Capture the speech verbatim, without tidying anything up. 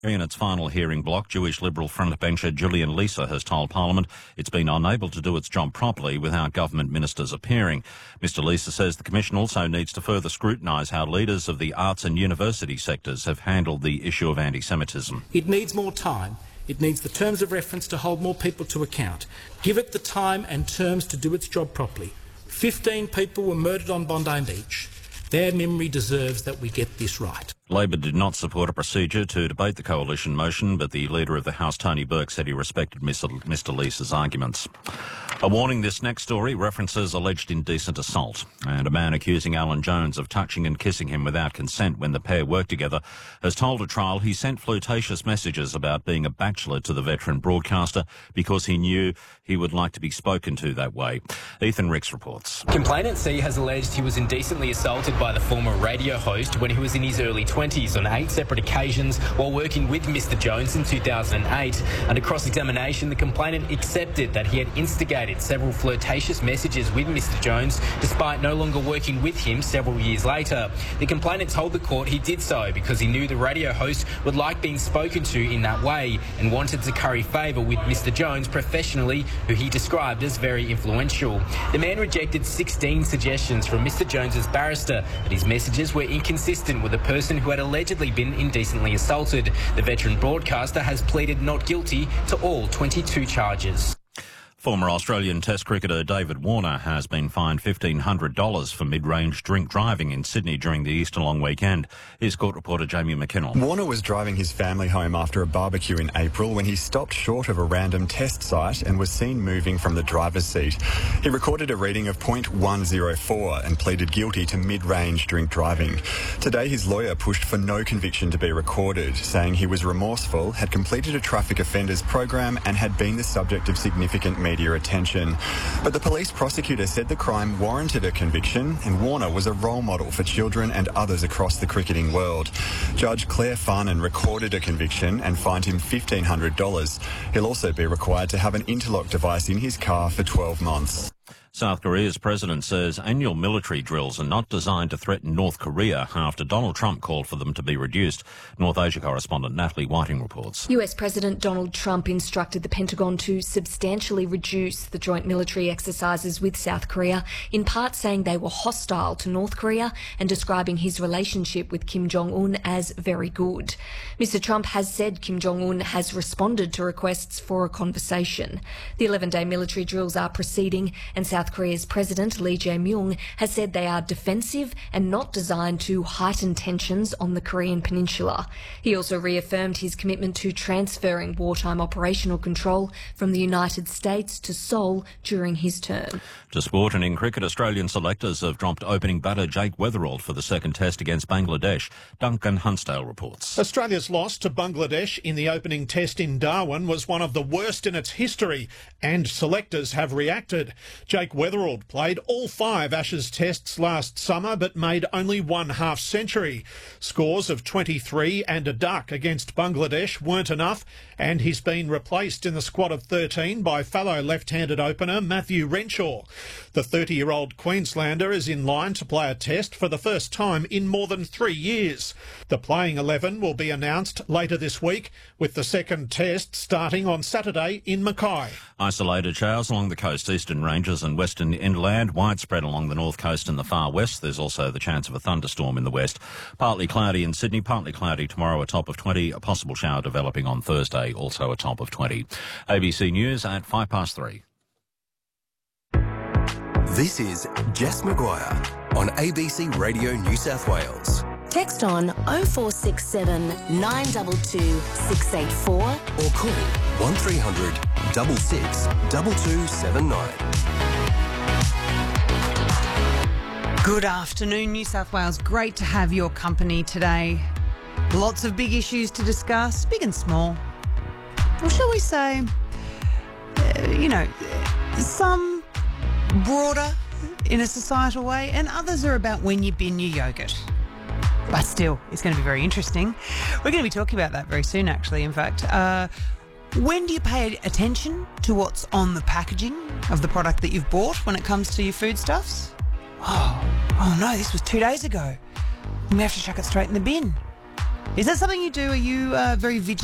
In its final hearing block, Jewish Liberal frontbencher Julian Leeser has told Parliament it's been unable to do its job properly without government ministers appearing. Mister Leeser says the Commission also needs to further scrutinise how leaders of the arts and university sectors have handled the issue of anti-Semitism. It needs more time. It needs the terms of reference to hold more people to account. Give it the time and terms to do its job properly. Fifteen people were murdered on Bondi Beach. Their memory deserves that we get this right. Labor did not support a procedure to debate the coalition motion, but the Leader of the House, Tony Burke, said he respected Mister Leeser's arguments. A warning, this next story references alleged indecent assault, and a man accusing Alan Jones of touching and kissing him without consent when the pair worked together has told a trial he sent flirtatious messages about being a bachelor to the veteran broadcaster because he knew he would like to be spoken to that way. Ethan Ricks reports. Complainant C has alleged he was indecently assaulted by the former radio host when he was in his early twenties on eight separate occasions while working with Mister Jones in two thousand eight. Under cross-examination, the complainant accepted that he had instigated several flirtatious messages with Mister Jones despite no longer working with him several years later. The complainant told the court he did so because he knew the radio host would like being spoken to in that way and wanted to curry favour with Mister Jones professionally, who he described as very influential. The man rejected sixteen suggestions from Mister Jones's barrister that his messages were inconsistent with a person who had allegedly been indecently assaulted. The veteran broadcaster has pleaded not guilty to all twenty-two charges. Former Australian Test cricketer David Warner has been fined fifteen hundred dollars for mid-range drink driving in Sydney during the Easter long weekend. Here's court reporter Jamie McKinnell. Warner was driving his family home after a barbecue in April when he stopped short of a random test site and was seen moving from the driver's seat. He recorded a reading of point one oh four and pleaded guilty to mid-range drink driving. Today his lawyer pushed for no conviction to be recorded, saying he was remorseful, had completed a traffic offenders program and had been the subject of significant media media attention. But the police prosecutor said the crime warranted a conviction and Warner was a role model for children and others across the cricketing world. Judge Claire Farnan recorded a conviction and fined him fifteen hundred dollars. He'll also be required to have an interlock device in his car for twelve months. South Korea's president says annual military drills are not designed to threaten North Korea after Donald Trump called for them to be reduced. North Asia correspondent Natalie Whiting reports. U S President Donald Trump instructed the Pentagon to substantially reduce the joint military exercises with South Korea, in part saying they were hostile to North Korea and describing his relationship with Kim Jong-un as very good. Mister Trump has said Kim Jong-un has responded to requests for a conversation. The eleven-day military drills are proceeding and South South Korea's President Lee Jae-myung has said they are defensive and not designed to heighten tensions on the Korean peninsula. He also reaffirmed his commitment to transferring wartime operational control from the United States to Seoul during his term. To sport, and in cricket, Australian selectors have dropped opening batter Jake Weatherald for the second test against Bangladesh. Duncan Hunsdale reports. Australia's loss to Bangladesh in the opening test in Darwin was one of the worst in its history, and selectors have reacted. Jake Weatherald played all five Ashes tests last summer but made only one half-century. Scores of twenty-three and a duck against Bangladesh weren't enough, and he's been replaced in the squad of thirteen by fellow left-handed opener Matthew Renshaw. The thirty-year-old Queenslander is in line to play a test for the first time in more than three years. The playing eleven will be announced later this week, with the second test starting on Saturday in Mackay. Isolated showers along the coast, eastern ranges and western inland, widespread along the north coast and the far west. There's also the chance of a thunderstorm in the west. Partly cloudy in Sydney, partly cloudy tomorrow, a top of twenty. A possible shower developing on Thursday, also a top of twenty. A B C News at five past three. This is Jess Maguire on A B C Radio New South Wales. Text on oh four six seven, nine two two, six eight four or call one three hundred, six six, two two seven nine. Good afternoon, New South Wales. Great to have your company today. Lots of big issues to discuss, big and small. Or shall we say, uh, you know, some broader in a societal way, and others are about when you bin your yogurt. But still, it's going to be very interesting. We're going to be talking about that very soon, actually, in fact. Uh, when do you pay attention to what's on the packaging of the product that you've bought when it comes to your foodstuffs? Oh, oh no, this was two days ago. We have to chuck it straight in the bin. Is that something you do? Are you uh, very vigilant?